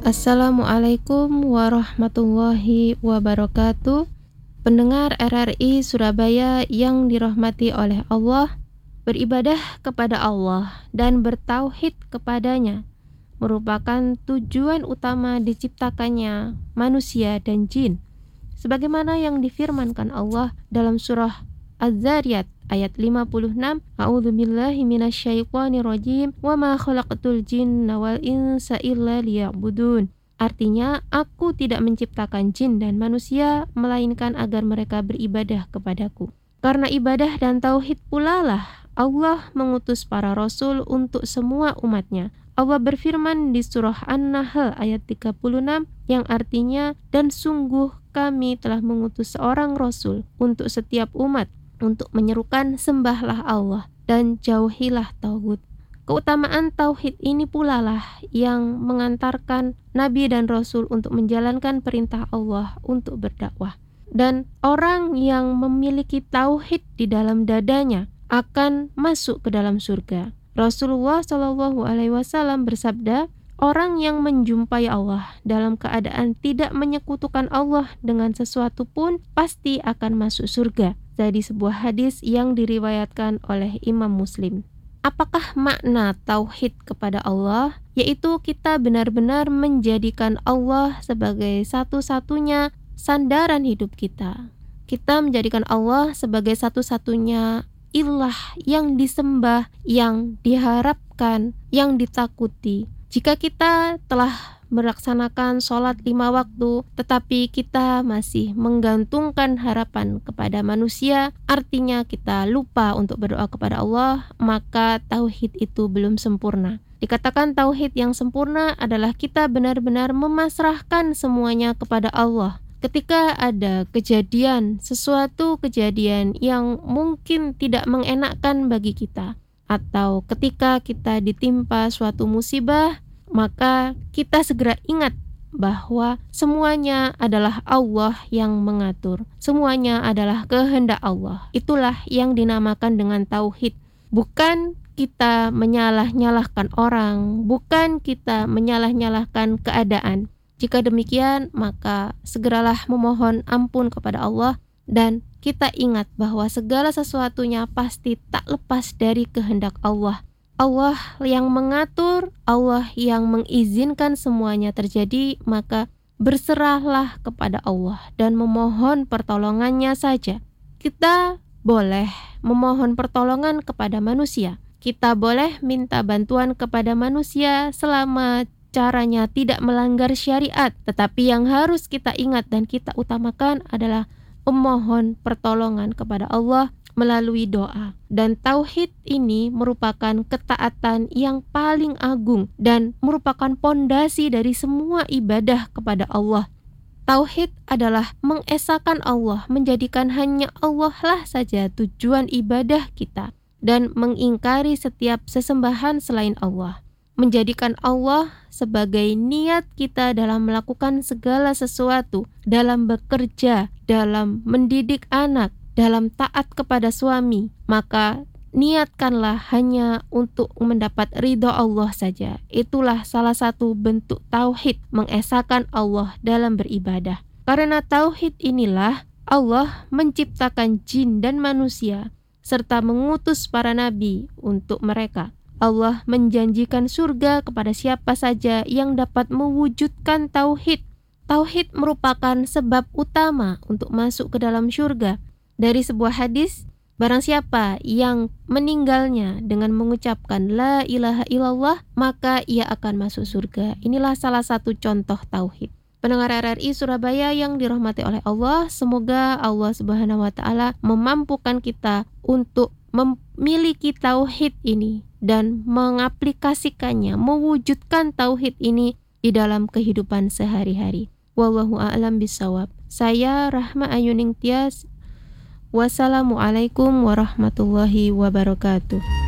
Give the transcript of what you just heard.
Assalamualaikum warahmatullahi wabarakatuh. Pendengar RRI Surabaya yang dirahmati oleh Allah, beribadah kepada Allah dan bertauhid kepadanya merupakan tujuan utama diciptakannya manusia dan jin. Sebagaimana yang difirmankan Allah dalam surah Az-Zariyat ayat 56, A'udzubillahi minasyaitonirrajim, wa ma khalaqtul jinna wal insa illa liya'budun. Artinya, aku tidak menciptakan jin dan manusia melainkan agar mereka beribadah kepadaku. Karena ibadah dan tauhid pula lah Allah mengutus para rasul untuk semua umatnya. Allah berfirman di surah An-Nahl ayat 36 yang artinya, dan sungguh kami telah mengutus seorang rasul untuk setiap umat untuk menyerukan sembahlah Allah dan jauhilah tauhid. Keutamaan tauhid ini pula lah yang mengantarkan nabi dan rasul untuk menjalankan perintah Allah untuk berdakwah. Dan orang yang memiliki tauhid di dalam dadanya akan masuk ke dalam surga. Rasulullah SAW bersabda, orang yang menjumpai Allah dalam keadaan tidak menyekutukan Allah dengan sesuatu pun pasti akan masuk surga. Dari sebuah hadis yang diriwayatkan oleh Imam Muslim. Apakah makna tauhid kepada Allah? Yaitu kita benar-benar menjadikan Allah sebagai satu-satunya sandaran hidup kita. Kita menjadikan Allah sebagai satu-satunya ilah yang disembah, yang diharapkan, yang ditakuti. Jika kita telah melaksanakan sholat 5 waktu, tetapi kita masih menggantungkan harapan kepada manusia, artinya kita lupa untuk berdoa kepada Allah, maka tauhid itu belum sempurna. Dikatakan tauhid yang sempurna adalah kita benar-benar memasrahkan semuanya kepada Allah. Ketika ada sesuatu kejadian yang mungkin tidak mengenakkan bagi kita, atau ketika kita ditimpa suatu musibah, maka kita segera ingat bahwa semuanya adalah Allah yang mengatur. Semuanya adalah kehendak Allah. Itulah yang dinamakan dengan tauhid. Bukan kita menyalah-nyalahkan orang, bukan kita menyalah-nyalahkan keadaan. Jika demikian, maka segeralah memohon ampun kepada Allah dan kita ingat bahwa segala sesuatunya pasti tak lepas dari kehendak Allah. Allah yang mengatur, Allah yang mengizinkan semuanya terjadi, maka berserahlah kepada Allah dan memohon pertolongannya saja. Kita boleh memohon pertolongan kepada manusia. Kita boleh minta bantuan kepada manusia selama caranya tidak melanggar syariat. Tetapi yang harus kita ingat dan kita utamakan adalah memohon pertolongan kepada Allah melalui doa. Dan tauhid ini merupakan ketaatan yang paling agung dan merupakan pondasi dari semua ibadah kepada Allah. Tauhid adalah mengesahkan Allah, menjadikan hanya Allah lah saja tujuan ibadah kita dan mengingkari setiap sesembahan selain Allah. Menjadikan Allah sebagai niat kita dalam melakukan segala sesuatu, dalam bekerja, dalam mendidik anak, dalam taat kepada suami, maka niatkanlah hanya untuk mendapat ridho Allah saja. Itulah salah satu bentuk tauhid, mengesahkan Allah dalam beribadah. Karena tauhid inilah Allah menciptakan jin dan manusia, serta mengutus para nabi untuk mereka. Allah menjanjikan surga kepada siapa saja yang dapat mewujudkan tauhid. Tauhid merupakan sebab utama untuk masuk ke dalam surga. Dari sebuah hadis, barang siapa yang meninggalnya dengan mengucapkan la ilaha illallah, maka ia akan masuk surga. Inilah salah satu contoh tauhid. Pendengar RRI Surabaya yang dirahmati oleh Allah, semoga Allah Subhanahu wa taala memampukan kita untuk memiliki tauhid ini dan mengaplikasikannya, mewujudkan tauhid ini di dalam kehidupan sehari-hari. Wallahu a'lam bishawab. Saya Rahma Ayuning Tias. Wassalamualaikum warahmatullahi wabarakatuh.